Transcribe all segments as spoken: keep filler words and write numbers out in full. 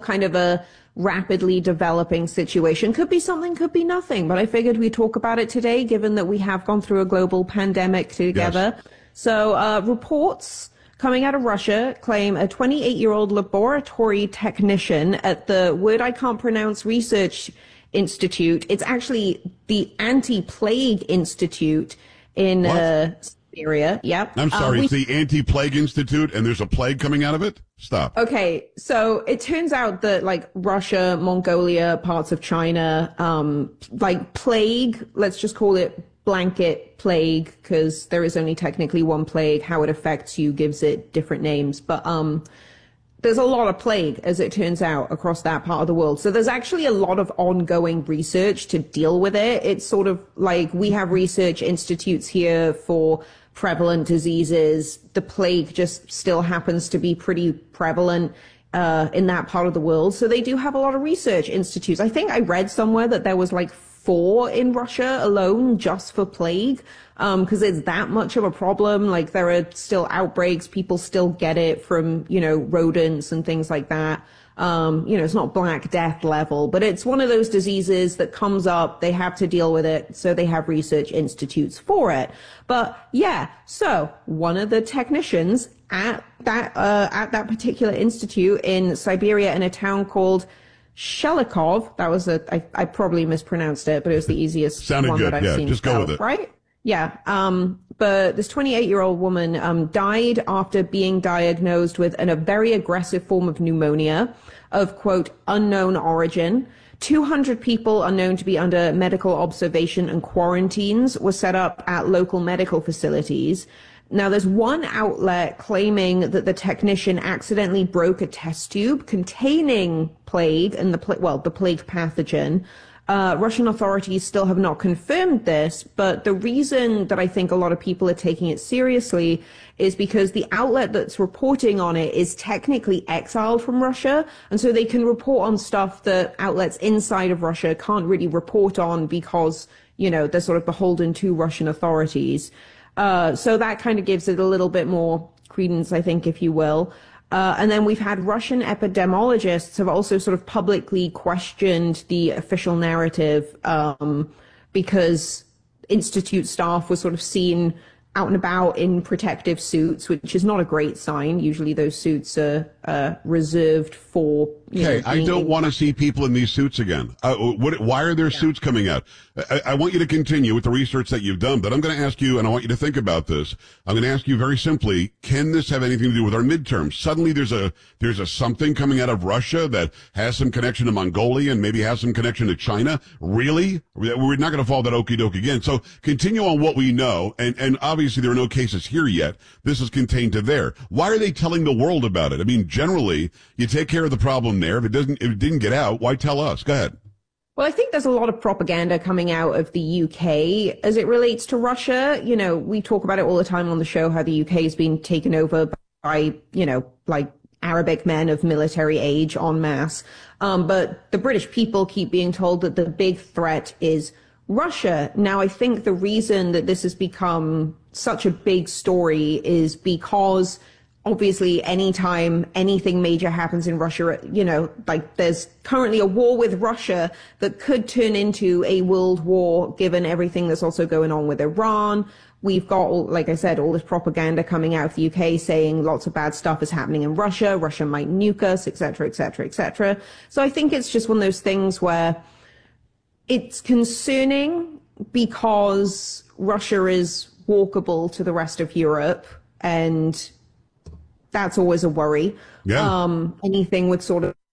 kind of a rapidly developing situation. Could be something, could be nothing. But I figured we'd talk about it today, given that we have gone through a global pandemic together. Yes. So uh, reports coming out of Russia claim a twenty-eight-year-old laboratory technician at the word I can't pronounce research institute. It's actually the Anti-Plague Institute in uh, Siberia. Yep. I'm sorry, um, it's the Anti-Plague Institute, and there's a plague coming out of it? Stop. Okay, so it turns out that, like, Russia, Mongolia, parts of China, um, like, plague, let's just call it blanket plague, because there is only technically one plague. How it affects you gives it different names. But um, there's a lot of plague, as it turns out, across that part of the world. So there's actually a lot of ongoing research to deal with it. It's sort of like we have research institutes here for prevalent diseases. The plague just still happens to be pretty prevalent uh, in that part of the world. So they do have a lot of research institutes. I think I read somewhere that there was like four in Russia alone just for plague, um, because it's that much of a problem. Like there are still outbreaks. People still get it from, you know, rodents and things like that. Um, you know, it's not Black Death level, but it's one of those diseases that comes up. They have to deal with it. So they have research institutes for it. But yeah, so one of the technicians at that, uh, at that particular institute in Siberia in a town called Shelikov, that was a, I, I probably mispronounced it, but it was the easiest Sounded one good. that I've yeah, seen. Just go spelled, with it. Right? Yeah. Um, but this twenty-eight-year-old woman um, died after being diagnosed with an, a very aggressive form of pneumonia of, quote, unknown origin. two hundred people are known to be under medical observation, and quarantines were set up at local medical facilities. Now, there's one outlet claiming that the technician accidentally broke a test tube containing plague and the, pl- well, the plague pathogen. Uh, Russian authorities still have not confirmed this, but the reason that I think a lot of people are taking it seriously is because the outlet that's reporting on it is technically exiled from Russia, and so they can report on stuff that outlets inside of Russia can't really report on because, you know, they're sort of beholden to Russian authorities. Uh, so that kind of gives it a little bit more credence, I think, if you will. Uh, and then we've had Russian epidemiologists have also sort of publicly questioned the official narrative, um, because institute staff was sort of seen out and about in protective suits, which is not a great sign. Usually those suits are uh, reserved for, you Okay, know, I don't want to see people in these suits again. Uh, what, why are there yeah. suits coming out? I, I want you to continue with the research that you've done, but I'm going to ask you, and I want you to think about this. I'm going to ask you very simply, can this have anything to do with our midterms? Suddenly there's a, there's a something coming out of Russia that has some connection to Mongolia and maybe has some connection to China. Really? We're not going to fall that okie doke again. So continue on what we know, and, and obviously there are no cases here yet. This is contained to there. Why are they telling the world about it? I mean, generally, you take care of the problem there. If it doesn't, if it didn't get out, why tell us? Go ahead. Well, I think there's a lot of propaganda coming out of the U K as it relates to Russia. You know, we talk about it all the time on the show, how the U K has been taken over by, you know, like Arabic men of military age en masse. Um, but the British people keep being told that the big threat is Russia. Now, I think the reason that this has become such a big story is because obviously anytime anything major happens in Russia, you know, like there's currently a war with Russia that could turn into a world war given everything that's also going on with Iran. We've got, like I said, all this propaganda coming out of the U K saying lots of bad stuff is happening in Russia. Russia might nuke us, et cetera, et cetera, et cetera. So I think it's just one of those things where it's concerning because Russia is walkable to the rest of Europe, and that's always a worry. Yeah. Um, anything with sort of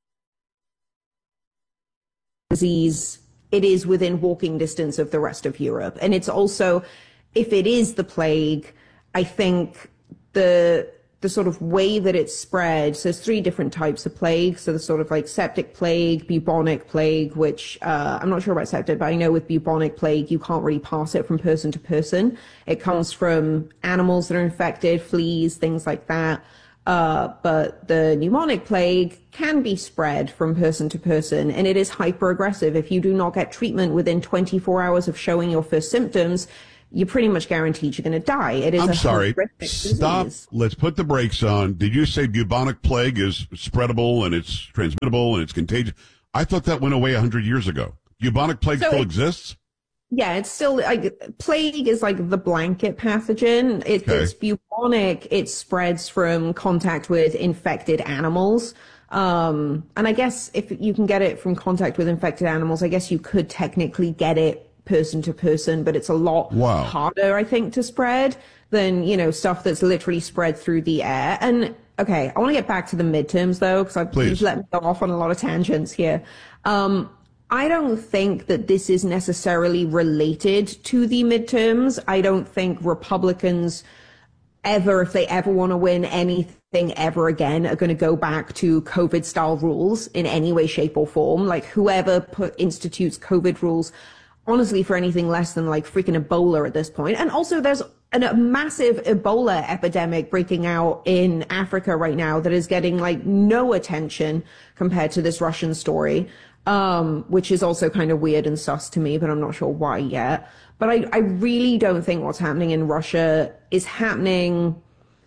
disease, it is within walking distance of the rest of Europe. And it's also, if it is the plague, I think the the sort of way that it's spread, so there's three different types of plague. So the sort of like septic plague, bubonic plague, which uh, I'm not sure about septic, but I know with bubonic plague, you can't really pass it from person to person. It comes from animals that are infected, fleas, things like that. Uh, but the pneumonic plague can be spread from person to person, and it is hyper aggressive. If you do not get treatment within twenty-four hours of showing your first symptoms, you're pretty much guaranteed you're going to die. It is I'm a sorry. horrific Stop. disease. Let's put the brakes on. Did you say bubonic plague is spreadable and it's transmittable and it's contagious? I thought that went away one hundred years ago. Bubonic plague So still it- exists? Yeah, it's still like plague is like the blanket pathogen. If Okay. it's bubonic, it spreads from contact with infected animals. Um, and I guess if you can get it from contact with infected animals, I guess you could technically get it person to person, but it's a lot Wow. harder, I think, to spread than, you know, stuff that's literally spread through the air. And okay, I want to get back to the midterms though, because I've Please. let me go off on a lot of tangents here. Um, I don't think that this is necessarily related to the midterms. I don't think Republicans ever, if they ever want to win anything ever again, are going to go back to COVID style rules in any way, shape or form. Like whoever put institutes COVID rules, honestly, for anything less than like freaking Ebola at this point. And also there's an, a massive Ebola epidemic breaking out in Africa right now that is getting like no attention compared to this Russian story. Um, which is also kind of weird and sus to me, but I'm not sure why yet. But I, I really don't think what's happening in Russia is happening.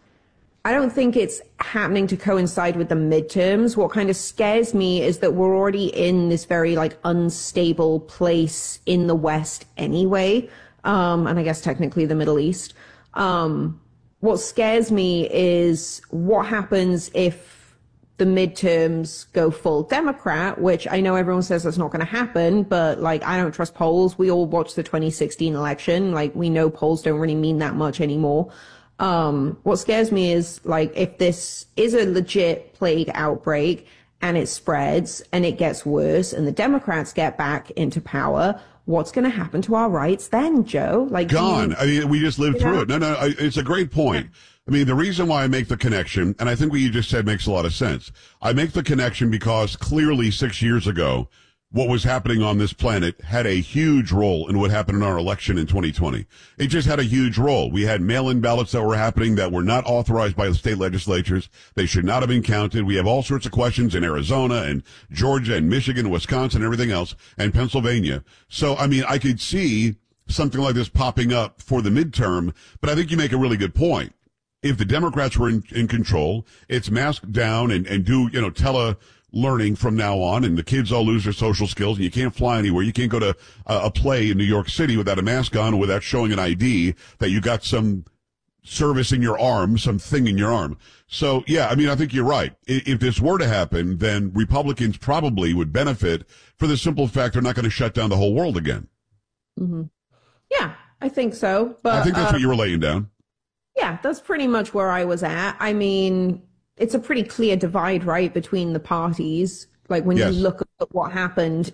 I don't think it's happening to coincide with the midterms. What kind of scares me is that we're already in this very like unstable place in the West anyway. Um, and I guess technically the Middle East. Um, what scares me is what happens if the midterms go full Democrat, which I know everyone says that's not going to happen, but like, I don't trust polls. We all watched the twenty sixteen election. Like, we know polls don't really mean that much anymore. Um, what scares me is like, if this is a legit plague outbreak and it spreads and it gets worse and the Democrats get back into power, what's going to happen to our rights then, Joe? Like, do you- Gone. I mean, we just lived You through know? it. No, no, I, it's a great point. I mean, the reason why I make the connection, and I think what you just said makes a lot of sense. I make the connection because clearly six years ago, what was happening on this planet had a huge role in what happened in our election in twenty twenty. It just had a huge role. We had mail-in ballots that were happening that were not authorized by the state legislatures. They should not have been counted. We have all sorts of questions in Arizona and Georgia and Michigan, Wisconsin, and everything else, and Pennsylvania. So, I mean, I could see something like this popping up for the midterm, but I think you make a really good point. If the Democrats were in, in control, it's mask down and, and do, you know, tele learning from now on, and the kids all lose their social skills, and you can't fly anywhere. You can't go to a, a play in New York City without a mask on or without showing an I D that you got some service in your arm, something in your arm. So, yeah, I mean, I think you're right. If, if this were to happen, then Republicans probably would benefit for the simple fact they're not going to shut down the whole world again. Mm-hmm. Yeah, I think so. But I think that's uh, what you were laying down. Yeah, that's pretty much where I was at. I mean, it's a pretty clear divide, right, between the parties. Like when Yes. you look at what happened,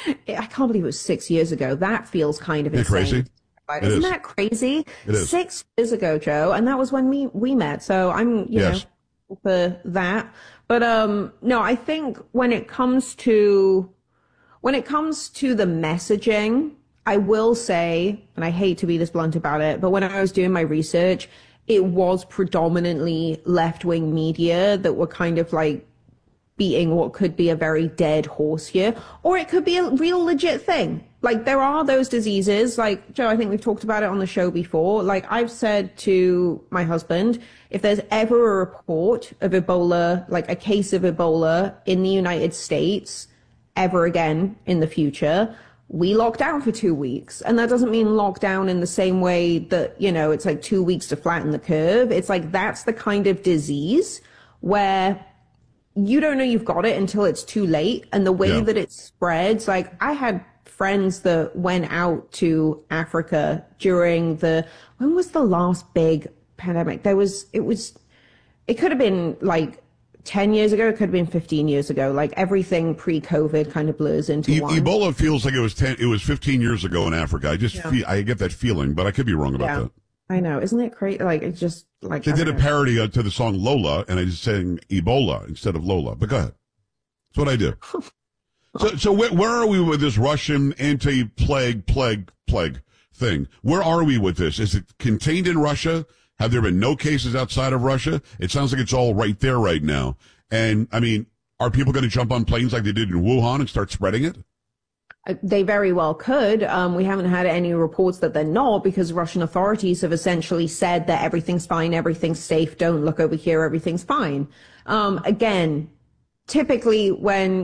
I can't believe it was six years ago. That feels kind of Isn't it insane. crazy? Right? It Isn't is. that crazy? It is. Six years ago, Joe, and that was when we we met. So I'm, you Yes. know, for that. But um, no, I think when it comes to when it comes to the messaging, I will say, and I hate to be this blunt about it, but when I was doing my research, it was predominantly left-wing media that were kind of like beating what could be a very dead horse here, or it could be a real legit thing. Like there are those diseases, like Joe, I think we've talked about it on the show before. Like I've said to my husband, if there's ever a report of Ebola, like a case of Ebola in the United States ever again in the future, we lock down for two weeks. And that doesn't mean lockdown in the same way that, you know, it's like two weeks to flatten the curve. It's like that's the kind of disease where you don't know you've got it until it's too late. And the way Yeah. that it spreads, like I had friends that went out to Africa during the, when was the last big pandemic? There was, it was, it could have been like ten years ago, it could have been fifteen years ago. Like everything pre-COVID kind of blurs into E- one. Ebola feels like it was ten, it was fifteen years ago in Africa. I just Yeah. feel, I get that feeling, but I could be wrong about Yeah. that. I know. Isn't it crazy? Like it's just like, They I did a don't know. parody uh, to the song Lola, and I just sang Ebola instead of Lola. But go ahead. That's what I do. so, so where, where are we with this Russian anti-plague, plague, plague thing? Where are we with this? Is it contained in Russia? Have there been no cases outside of Russia? It sounds like it's all right there right now. And I mean, are people going to jump on planes like they did in Wuhan and start spreading it? They very well could. Um, we haven't had any reports that they're not, because Russian authorities have essentially said that everything's fine, everything's safe, don't look over here, everything's fine. Um, again, typically when